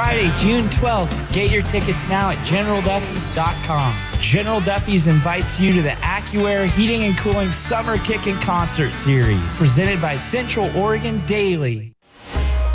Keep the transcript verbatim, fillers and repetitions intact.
Friday, June twelfth. Get your tickets now at general duffys dot com. General Duffy's invites you to the AccuAir Heating and Cooling Summer Kickin' Concert Series, presented by Central Oregon Daily.